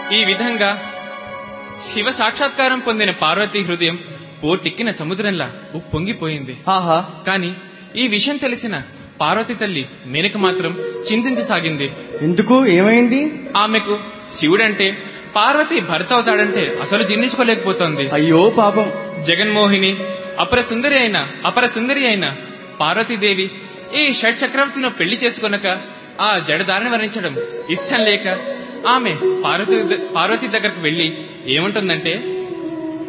ఈ విధంగా శివ సాక్షాత్కారం పొందిన పార్వతీ హృదయం పోటెక్కిన సముద్రంలా ఉప్పొంగిపోయింది. ఆహా! కాని ఈ విషయం తెలిసిన పార్వతీ తల్లి మేనక మాత్రం చింతించసాగింది. ఎందుకు? ఏమైంది? ఆమెకు శివుడంటే పార్వతి భర్త అవుతాడంటే అసలు జీర్ణించుకోలేకపోతోంది. అయ్యో పాపం! జగన్మోహిని అపరసుందరి అయిన పార్వతీదేవి ఈ షట్ చక్రవర్తిలో పెళ్లి చేసుకొనక ఆ జడదారిని వర్ణించడం ఇష్టం లేక ఆమె పార్వతి దగ్గరకు వెళ్లి ఏముంటుందంటే,